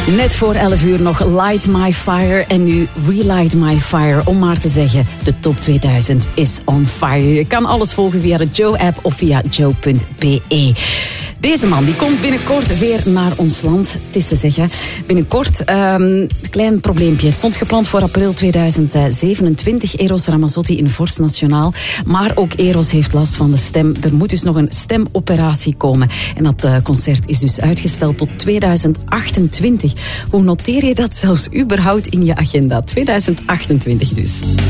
Net voor 11 uur nog Light My Fire en nu Relight My Fire. Om maar te zeggen, de top 2000 is on fire. Je kan alles volgen via de Joe-app of via joe.be. Deze man die komt binnenkort weer naar ons land. Het is te zeggen, binnenkort een klein probleempje. Het stond gepland voor april 2027. Eros Ramazzotti in Vorst Nationaal. Maar ook Eros heeft last van de stem. Er moet dus nog een stemoperatie komen. En dat concert is dus uitgesteld tot 2028. Hoe noteer je dat zelfs überhaupt in je agenda? 2028 dus.